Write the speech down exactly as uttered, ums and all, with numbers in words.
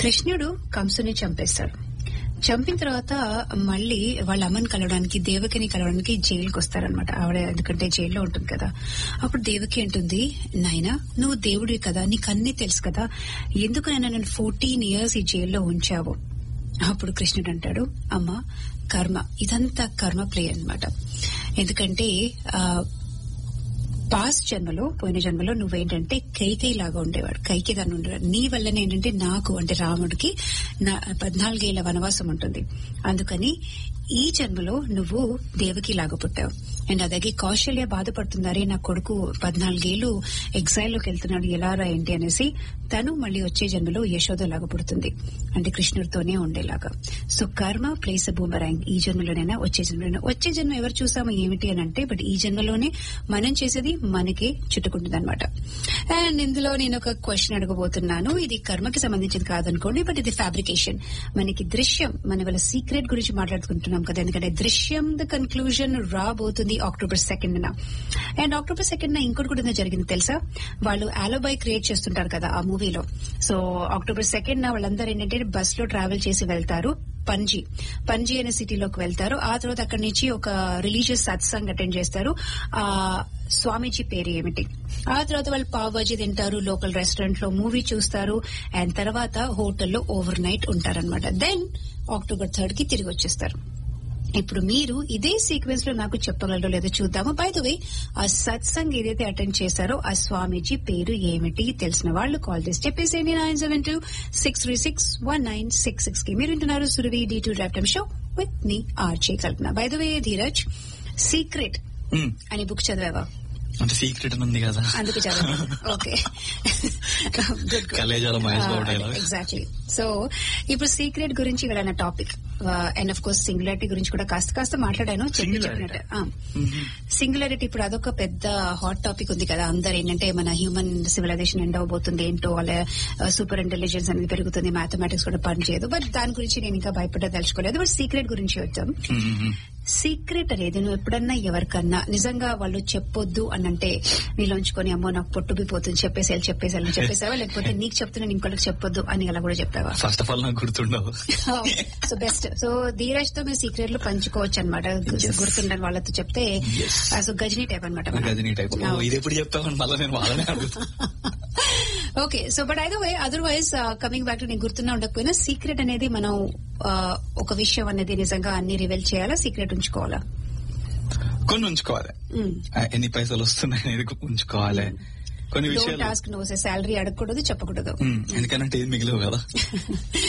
కృష్ణుడు కంసుని చంపేస్తాడు. చంపిన తర్వాత మళ్ళీ వాళ్ళ అమ్మని కలవడానికి, దేవకిని కలవడానికి జైలుకి వస్తారనమాట. ఆవిడ ఎందుకంటే జైల్లో ఉంటుంది కదా. అప్పుడు దేవకి అంటుంది, నాయనా నువ్వు దేవుడివి కదా, నీకు అన్ని తెలుసు కదా, ఎందుకు నన్ను నన్ను ఫోర్టీన్ ఇయర్స్ ఈ జైల్లో ఉంచావు? అప్పుడు కృష్ణుడు అంటాడు, అమ్మా కర్మ, ఇదంతా కర్మ ప్లే అన్నమాట. ఎందుకంటే ఆ పాస్ట్ జన్మలో, పోయిన జన్మలో నువ్వేంటంటే కైకేయి లాగా ఉండేవాడు, కైకేయి దాన్ని ఉండేవాడు. నీ వల్లనే ఏంటంటే నాకు అంటే రాముడికి నా పద్నాలుగేళ్ల వనవాసం ఉంటుంది. అందుకని ఈ జన్మలో నువ్వు దేవకి లాగా పుట్టావు. అండ్ అలాగే కౌశల్య బాధపడుతున్నారే, నా కొడుకు పద్నాలుగేళ్లు ఎగ్జైల్లోకి వెళ్తున్నాడు, ఎలా రా ఏంటి అనేసి తను మళ్ళీ వచ్చే జన్మలో యశోదలాగా పుడుతుంది, అంటే కృష్ణుడితోనే ఉండేలాగా. సో కర్మ ప్లేస్ అ బూమరాంగ్. ఈ జన్మలోనైనా వచ్చే జన్మలోనే. వచ్చే జన్మ ఎవరు చూసామో ఏమిటి అని అంటే, బట్ ఈ జన్మలోనే మనం చేసేది మనకే చుట్టుకుంటుంది అనమాట. అండ్ ఇందులో నేను ఒక క్వశ్చన్ అడగబోతున్నాను. ఇది కర్మకి సంబంధించింది కాదనుకోండి, బట్ ఇది ఫ్యాబ్రికేషన్. మనకి దృశ్యం, మన వాళ్ళ సీక్రెట్ గురించి మాట్లాడుకుంటున్నాం కదా, ఎందుకంటే దృశ్యం ద కన్క్లూజన్ రాబోతుంది అక్టోబర్ సెకండ్ న. అండ్ అక్టోబర్ సెకండ్ న ఇంకోటి కూడా జరిగింది తెలుసా, వాళ్ళు ఆలోబై క్రియేట్ చేస్తుంటారు కదా ఆ మూవీలో. సో అక్టోబర్ సెకండ్ న వాళ్ళందరూ ఏంటంటే బస్ లో ట్రావెల్ చేసి వెళ్తారు పన్జీ పన్జీ అనే సిటీలోకి వెళ్తారు. ఆ తర్వాత అక్కడి నుంచి ఒక రిలీజియస్ సత్సంగ్ అటెండ్ చేస్తారు. ఆ స్వామీజీ పేరు ఏమిటి? ఆ తర్వాత వాళ్ళు పావ్ బాజీ తింటారు, లోకల్ రెస్టారెంట్ లో మూవీ చూస్తారు, అండ్ తర్వాత హోటల్లో ఓవర్ నైట్ ఉంటారనమాట. దెన్ అక్టోబర్ థర్డ్ కి తిరిగి వచ్చేస్తారు. ఇప్పుడు మీరు ఇదే సీక్వెన్స్ లో నాకు చెప్పగలరో లేదో చూద్దాము. బై ద వే, ఆ సత్సంగ్ ఏదైతే అటెండ్ చేశారో ఆ స్వామీజీ పేరు ఏమిటి తెలిసిన వాళ్ళు కాల్ చేసి చెప్పేసేయండి. Nine seven two six three six one nine six six కి. మీరు వింటున్నారు Surabhi D two drop time show with me RJ Kalpana. By the way Dheeraj, secret అని బుక్ చదివావా? అంటే సీక్రెట్ ఉంది కదా, అందుకే చదివా. Okay, exactly. సో ఇప్పుడు సీక్రెట్ గురించి వెళ్ళిన topic, and of course singularity గురించి కూడా కాస్త కాస్త మాట్లాడాను. చెప్పినట్టు సింగులారిటీ ఇప్పుడు అదొక పెద్ద హాట్ టాపిక్ ఉంది కదా. అందరు ఏంటంటే మన హ్యూమన్ సివిలైజేషన్ ఎండ్ అవబోతుంది, ఏంటో వాళ్ళ సూపర్ ఇంటెలిజెన్స్ అనేది పెరుగుతుంది, మ్యాథమెటిక్స్ కూడా పనిచేయదు. బట్ దాని గురించి నేను ఇంకా భయపడదలుచుకోలేదు. బట్ సీక్రెట్ గురించి వచ్చాం. సీక్రెట్ అనేది నువ్వు ఎప్పుడన్నా ఎవరికన్నా నిజంగా వాళ్ళు చెప్పొద్దు అని అంటే నీలోంచుకొని, అమ్మో నాకు పొట్టుబిపోతుంది చెప్పేసేయాలి చెప్పేసేయాలి చెప్పేసావా, లేకపోతే నీకు చెప్తున్నా ఇంకొకరికి చెప్పొద్దు అని అలా కూడా చెప్పావా? ఫస్ట్ ఆఫ్ ఆల్ నాకు గుర్తుండవు. So best. సో ధీరజ్ తో మీరు సీక్రెట్లు పంచుకోవచ్చు అనమాట. గుర్తుండని వాళ్ళతో చెప్తే సో గజనీ టైప్ అనమాట. గజనీ టైప్ ఇది ఎప్పుడు చెప్తామని మళ్ళీ నేను వాళ్ళనే అడుగుతాను. Okay, so but either way otherwise coming back to నీకు గుర్తున్నా ఉండకపోయినా, సీక్రెట్ అనేది మనం ఒక విషయం అనేది నిజంగా అన్ని రివీల్ చేయాలా, సీక్రెట్ ఉంచుకోవాలా? కొన్ని ఉంచుకోవాలి. ఎన్ని పైసలు వస్తున్నాయి అనేది ఉంచుకోవాలి. కొన్ని విషయాలు టాస్క్ నువ్వు శాలరీ అడగకూడదు, చెప్పకూడదు, ఎందుకంటే ఏది మిగిలివు కదా.